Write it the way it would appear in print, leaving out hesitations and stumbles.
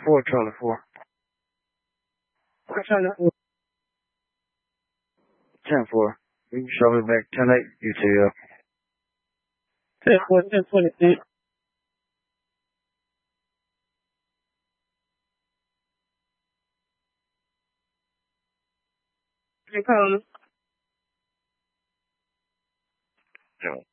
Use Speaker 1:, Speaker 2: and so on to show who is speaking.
Speaker 1: 4, Charlie 4.
Speaker 2: Charlie
Speaker 1: 10-4. You can show me back 10-8, UTF.
Speaker 2: 10-4, 10-28. You calling me?
Speaker 1: Yeah.